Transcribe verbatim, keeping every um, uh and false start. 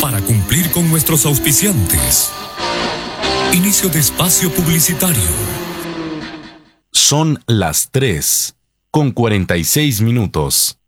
para cumplir con nuestros auspiciantes. Inicio de espacio publicitario. Son las tres con cuarenta y seis minutos.